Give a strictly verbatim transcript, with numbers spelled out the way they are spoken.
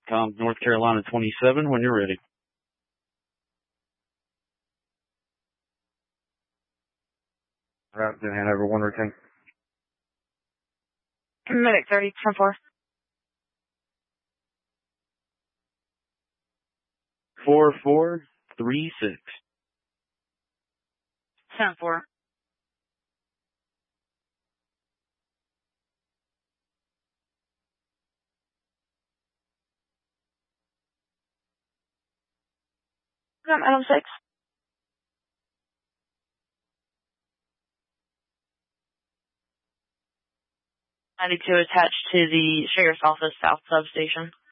Com North Carolina twenty-seven when you're ready. Route to Hanover one routine. Medic thirty, ten four. Four four three six. ten four. Um, Adam six. ninety-two attached to the Sheriff's Office South Substation.